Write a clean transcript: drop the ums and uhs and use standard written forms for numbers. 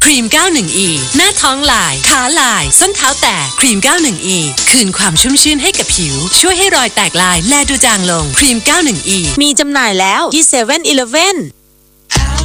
ครีม 91E หน้าท้องลายขาลายส้นเท้าแตกครีม 91E คืนความชุ่มชื่นให้กับผิวช่วยให้รอยแตกลายแลดูจางลงครีม 91E มีจำหน่ายแล้วที่7-Eleven